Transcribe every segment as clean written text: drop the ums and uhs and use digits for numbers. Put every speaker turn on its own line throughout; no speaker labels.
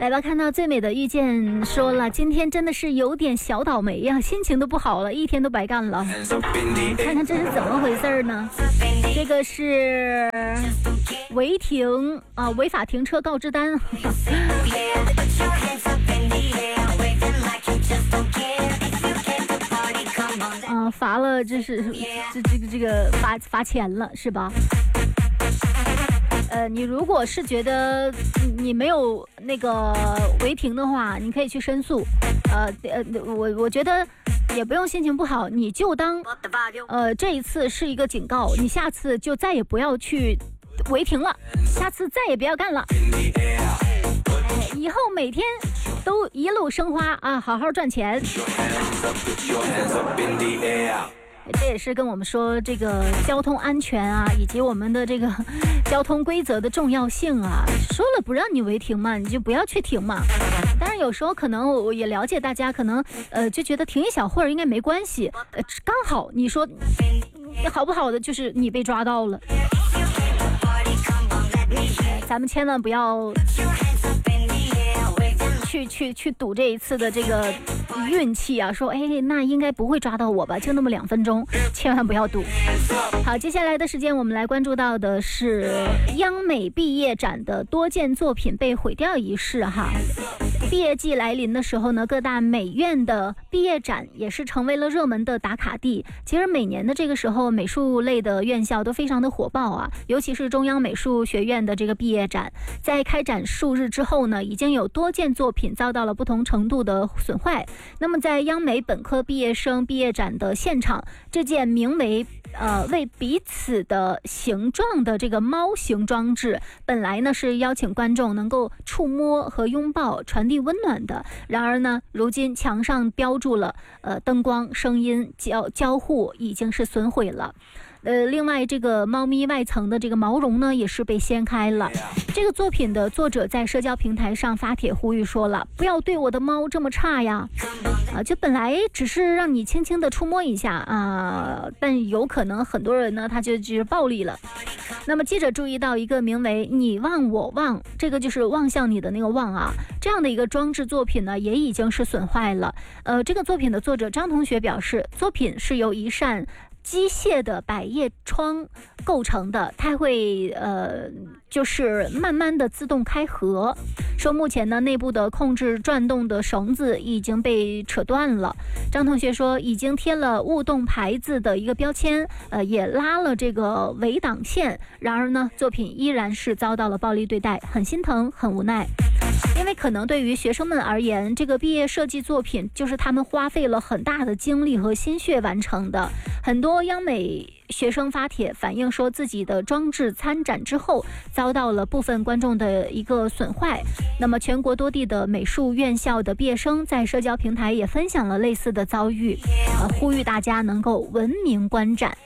来吧，看到最美的遇见说了，今天真的是有点小倒霉呀，心情都不好了，一天都白干了。看看这是怎么回事呢？这个是违停啊，违法停车告知单。罚了，这个罚钱了是吧？你如果是觉得你没有那个违停的话，你可以去申诉。我觉得也不用心情不好，你就当这一次是一个警告，你下次就再也不要去违停了，下次再也不要干了。以后每天都一路生花啊，好好赚钱。这也是跟我们说这个交通安全啊，以及我们的这个交通规则的重要性啊。说了不让你违停嘛，你就不要去停嘛。当然有时候可能我也了解大家可能就觉得停一小会儿应该没关系，刚好你说好不好的就是你被抓到了。咱们千万不要去赌这一次的这个运气啊，说那应该不会抓到我吧，就那么2分钟，千万不要赌。好，接下来的时间我们来关注到的是央美毕业展的多件作品被毁掉一事哈。毕业季来临的时候呢，各大美院的毕业展也是成为了热门的打卡地。其实每年的这个时候，美术类的院校都非常的火爆啊，尤其是中央美术学院的这个毕业展，在开展数日之后呢，已经有多件作品遭到了不同程度的损坏。那么在央美本科毕业生毕业展的现场，这件名为为彼此的形状的这个猫形装置，本来呢是邀请观众能够触摸和拥抱，传递温暖的。然而呢，如今墙上标注了灯光、声音、交互已经是损毁了。另外这个猫咪外层的这个毛绒呢也是被掀开了。这个作品的作者在社交平台上发帖呼吁说了，不要对我的猫这么差呀，就本来只是让你轻轻的触摸一下啊，但有可能很多人呢他就是暴力了。那么记者注意到一个名为你望我望，这个就是望向你的那个望啊，这样的一个装置作品呢也已经是损坏了。这个作品的作者张同学表示，作品是由一扇机械的百叶窗构成的，它会就是慢慢的自动开合。说目前呢，内部的控制转动的绳子已经被扯断了。张同学说，已经贴了勿动牌子的一个标签，也拉了这个围挡线。然而呢，作品依然是遭到了暴力对待，很心疼，很无奈。因为可能对于学生们而言，这个毕业设计作品就是他们花费了很大的精力和心血完成的。很多央美学生发帖反映说，自己的装置参展之后遭到了部分观众的一个损坏。那么全国多地的美术院校的毕业生在社交平台也分享了类似的遭遇，呼吁大家能够文明观展。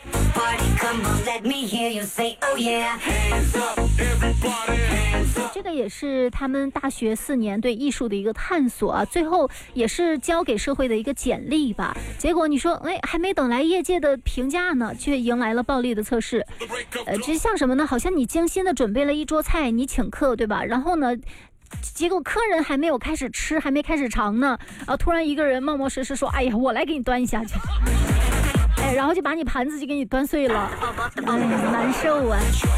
这个也是他们大学4年对艺术的一个探索啊，最后也是交给社会的一个简历吧。结果你说，还没等来业界的评价呢，却迎来了暴力的测试。这像什么呢？好像你精心的准备了一桌菜，你请客，对吧？然后呢，结果客人还没有开始吃，还没开始尝呢，突然一个人冒冒失失说，哎呀，我来给你端一下去。然后就把你盘子就给你端碎了，难受啊。